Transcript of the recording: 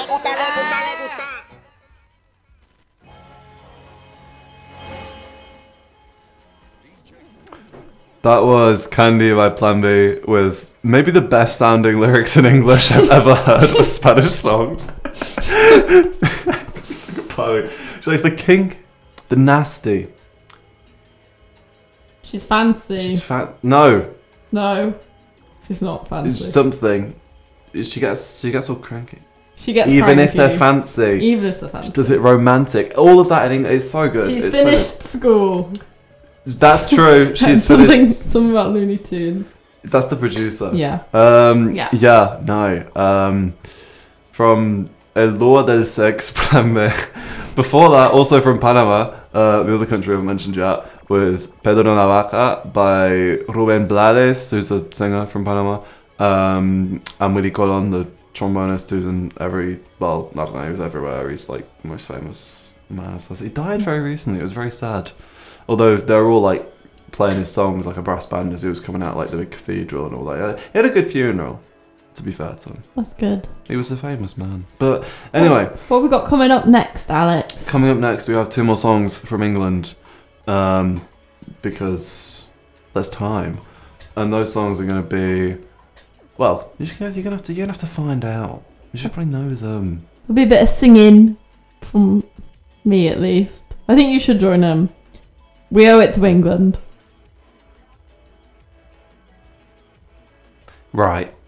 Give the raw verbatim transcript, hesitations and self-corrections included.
That was Candy by Plan B with maybe the best sounding lyrics in English I've ever heard of a Spanish song. She likes the kink, the nasty. She's fancy. She's fat. No. No, she's not fancy. It's something. She gets. She gets all cranky. She gets even cranky. if they're fancy. Even if they're fancy. She does it romantic. All of that in English is so good. She's it's finished so school. That's true. She's something, finished. Something about Looney Tunes. That's the producer. Yeah. Um, yeah. Yeah. No. Um, from El Lua del Sex Plan B. Before that, also from Panama, uh, the other country I've mentioned yet, was Pedro Navaja by Ruben Blades, who's a singer from Panama, um, and Willie Colon, the trombonist, who's in every, well, I don't know, he was everywhere. He's like the most famous man. He died very recently. It was very sad. Although they're all like playing his songs like a brass band as he was coming out like the big cathedral and all that. He had a good funeral, to be fair to him. That's good. He was a famous man. But anyway. What, what have we got coming up next, Alex? Coming up next, we have two more songs from England. Um, because there's time. And those songs are going to be... Well, you're going to have to you're gonna have to find out. You should probably know them. There'll be a bit of singing from me, at least. I think you should join them. We owe it to England. Right.